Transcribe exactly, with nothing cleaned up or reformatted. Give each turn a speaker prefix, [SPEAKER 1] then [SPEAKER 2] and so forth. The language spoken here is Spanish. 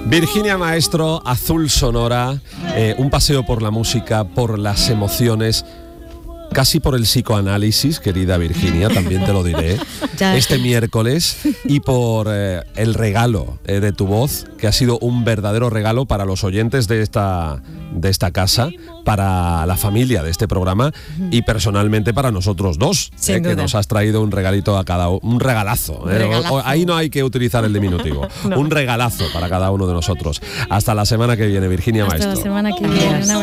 [SPEAKER 1] Virginia Maestro, Azul Sonora, eh, un paseo por la música, por las emociones, casi por el psicoanálisis, querida Virginia, también te lo diré, este miércoles, y por eh, el regalo eh, de tu voz, que ha sido un verdadero regalo para los oyentes de esta, de esta casa, para la familia de este programa y personalmente para nosotros dos, eh, que nos has traído un regalito a cada uno, un regalazo. Eh, regalazo. O, o, ahí no hay que utilizar el diminutivo, no. Un regalazo para cada uno de nosotros. Hasta la semana que viene, Virginia
[SPEAKER 2] Hasta
[SPEAKER 1] Maestro.
[SPEAKER 2] Hasta la semana que viene. Una